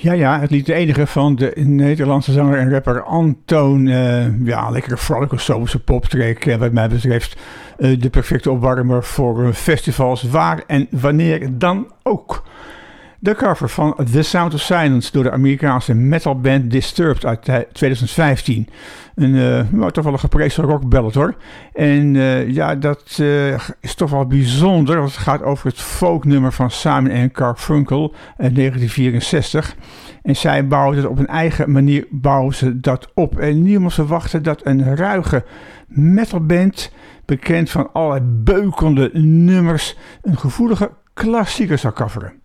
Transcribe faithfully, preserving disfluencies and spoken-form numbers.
Ja, ja, het lied de enige van de Nederlandse zanger en rapper Antoon. Uh, ja, lekkere vrolijke zomerse poptrack. Uh, wat mij betreft uh, de perfecte opwarmer voor uh, festivals, waar en wanneer dan ook. De cover van The Sound of Silence door de Amerikaanse metalband Disturbed uit twintig vijftien. Een uh, nou, toch wel een geprezen rockballad hoor. En uh, ja, dat uh, is toch wel bijzonder, want het gaat over het folknummer van Simon en Garfunkel uit negentien vierenzestig. En zij bouwen het op een eigen manier bouwen ze dat op. En niemand verwachtte dat een ruige metalband, bekend van allerlei beukende nummers, een gevoelige klassieker zou coveren.